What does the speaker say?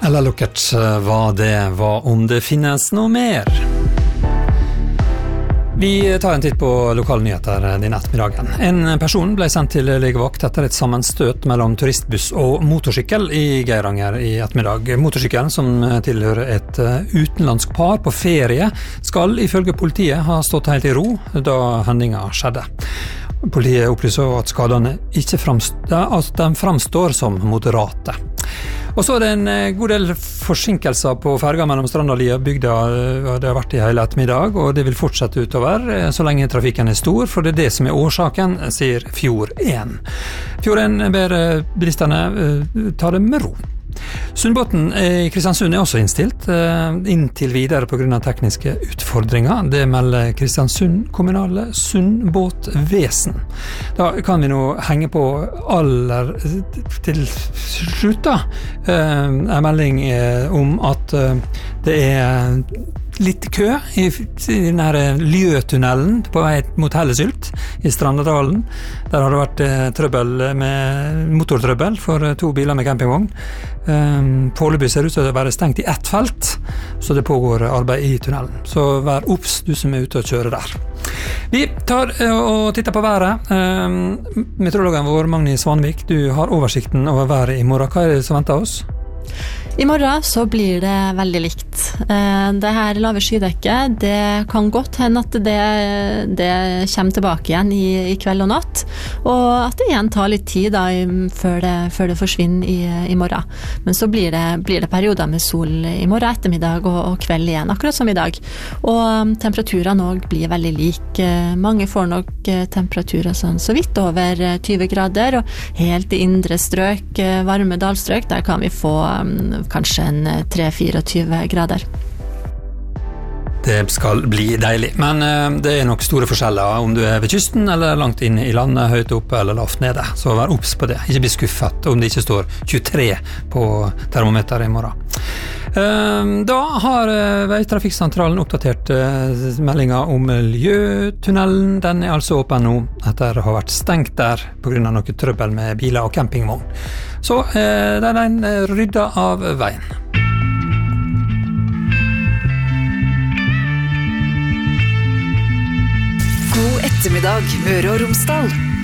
Ella Luckert var det, om det finnes noe mer. Vi tar en titt på lokale nyheter denne ettermiddagen. En person ble sendt til legevakt etter et sammenstøt mellom turistbuss og motorsykkel i Geiranger i ettermiddag. Motorsykkelen, som tilhører et utenlandsk par på ferie, skal ifølge politiet ha stått helt i ro da hendingen skjedde. Politiet opplyser at skadene ikke framstår som moderate. Og så det en god del forsinkelser på ferga mellom Strandalia og bygda. Det har vært i hele ettermiddag, og det vil fortsette utover så lenge trafikken er stor, for det er det som er årsaken, sier Fjord1. Fjord1 ber bilistene ta det med ro. Sundbåten i Kristiansund er også innstilt, inntil videre på grunn av tekniske utfordringer. Det melder Kristiansund kommunale Sundbåtvesen. Da kan vi nå henge på aller til slutt da, en melding om at det er litt kø i denne Ljøtunnelen på vei mot Hellesylt i Strandadalen. Der har det vært motortrøbbel for 2 biler med campingvogn. Foreløpig ser det ut til å være stengt i ett felt, så det pågår arbeid i tunnelen. Så vær obs, du som er ute og kjører der. Vi tar og titter på været. Meteorologen vår, Magni Svanvik, du har oversikten over været i morgen. Hva er det som venter oss? I morgen så blir det veldig likt. Det her lave skydekket, det kan godt hende at det kommer tilbake igjen i kveld og natt, og at det igjen tar litt tid da, før det forsvinner i morgen. Men så blir det perioder med sol i morgen ettermiddag og kveld igjen, akkurat som i dag. Og temperaturene også blir veldig like. Mange får nok temperaturer sånn så vidt over 20 grader, og helt i indre strøk, varme dalstrøk, der kan vi få kanskje en 3-24 grader. Det skal bli deilig, men det er nok store forskjeller om du er ved kysten eller langt inn i landet, høyt oppe eller lavt nede. Så vær obs på det. Ikke bli skuffet om det ikke står 23 på termometeret i morgen. Da har Veitrafikksentralen oppdatert meldingen om Ljøtunnelen. Den er altså åpen nå etter å ha vært stengt der på grunn av noe trøbbel med biler og campingvogn. Så den rydda av veien. God ettermiddag, Møre og Romsdal.